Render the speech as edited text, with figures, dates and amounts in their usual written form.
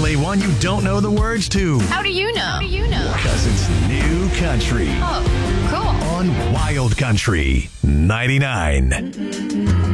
play one you don't know the words to. How do you know? Because it's new country Oh, cool. on Wild Country 99.